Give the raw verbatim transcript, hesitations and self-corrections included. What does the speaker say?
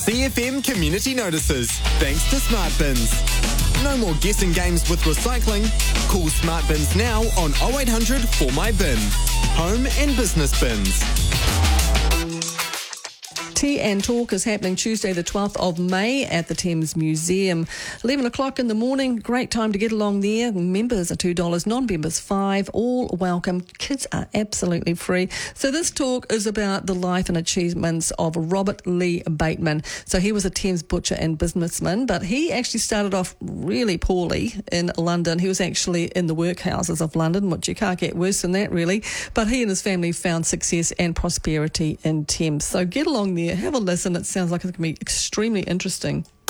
C F M Community Notices, thanks to Smart Bins. No more guessing games with recycling. Call Smart Bins now on oh eight hundred for my bin. Home and business bins. Tea and Talk is happening Tuesday the twelfth of May at the Thames Museum. eleven o'clock in the morning, great time to get along there. Members are two dollars, non-members five dollars, all welcome. Kids are absolutely free. So this talk is about the life and achievements of Robert Lee Bateman. So he was a Thames butcher and businessman, but he actually started off really poorly in London. He was actually in the workhouses of London, which you can't get worse than that really. But he and his family found success and prosperity in Thames. So get along there. Have a listen. It sounds like it's going to be extremely interesting.